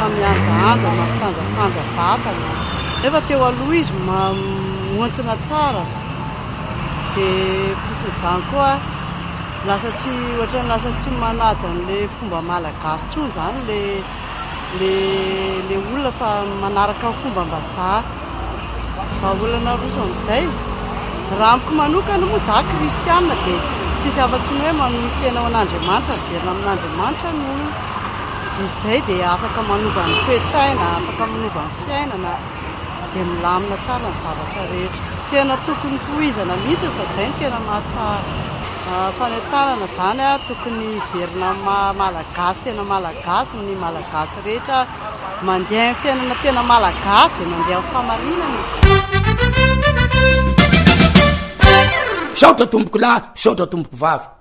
mianjaanja mampitanjafanjavatana nefa teo aloha izy moantina tsara dia pisozany koa lasa tsy ohatrany lasa tsy manaja n'le fomba malagasy tsony zany le olona fa manaraka ny fomba mbazaha fa olana roso amin'izay raha amiko manokana moa za kristiana dia tsisy afa-tsy ny hoe manohy tena ao an'Andriamanitra miverina amin'Andriamanitra ny olona dia izay dia afaka manova ny toe-tsaina afaka manova ny fiainana dia milamina tsara ny zavatra rehetra tena tokony tohizana mihitsy fa izay ny tena mahatsara fanentanana zany a tokony verina malagasy tena malagasy ny malagasy rehetra mandeha ny fiainana tena malagasy dia mandeha ny famarinana saotra tomboko lahy saotra tomboko vavy